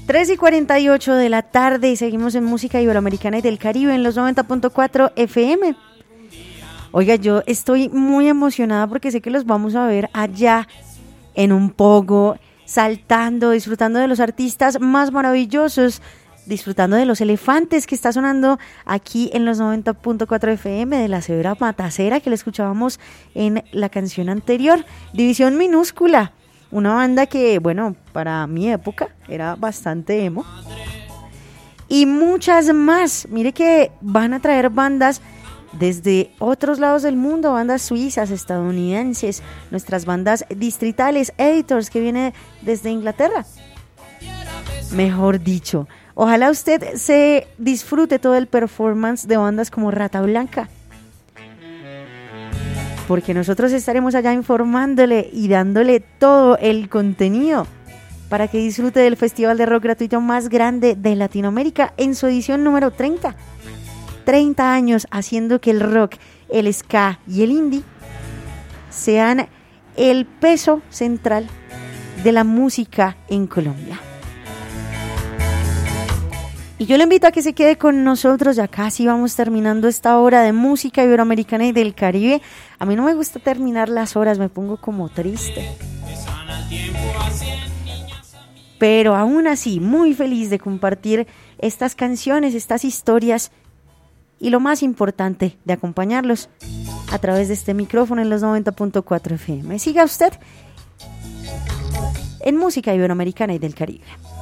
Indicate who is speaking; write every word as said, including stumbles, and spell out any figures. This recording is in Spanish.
Speaker 1: tres y cuarenta y ocho de la tarde y seguimos en Música Iberoamericana y del Caribe en los noventa punto cuatro F M. Oiga, yo estoy muy emocionada porque sé que los vamos a ver allá en un pogo, saltando, disfrutando de los artistas más maravillosos, disfrutando de los elefantes que está sonando aquí en los noventa punto cuatro F M, de la Severa Matacera que le escuchábamos en la canción anterior, División Minúscula, una banda que, bueno, para mi época era bastante emo, y muchas más. Mire que van a traer bandas desde otros lados del mundo, bandas suizas, estadounidenses, nuestras bandas distritales, Editors, que viene desde Inglaterra. Mejor dicho, ojalá usted se disfrute todo el performance de bandas como Rata Blanca, porque nosotros estaremos allá informándole y dándole todo el contenido para que disfrute del festival de rock gratuito más grande de Latinoamérica en su edición número treinta. treinta años haciendo que el rock, el ska y el indie sean el peso central de la música en Colombia. Y yo le invito a que se quede con nosotros, ya casi vamos terminando esta hora de Música Iberoamericana y del Caribe. A mí no me gusta terminar las horas, me pongo como triste. Pero aún así, muy feliz de compartir estas canciones, estas historias y lo más importante, de acompañarlos a través de este micrófono en los noventa punto cuatro F M. Siga usted en Música Iberoamericana y del Caribe.